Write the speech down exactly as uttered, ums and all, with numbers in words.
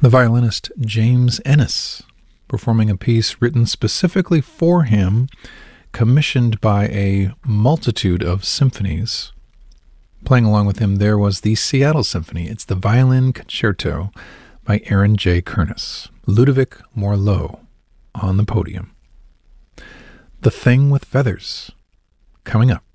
The violinist James Ennis, performing a piece written specifically for him, commissioned by a multitude of symphonies. Playing along with him there was the Seattle Symphony. It's the Violin Concerto by Aaron J. Kernis. Ludovic Morlot on the podium. The Thing with Feathers, coming up.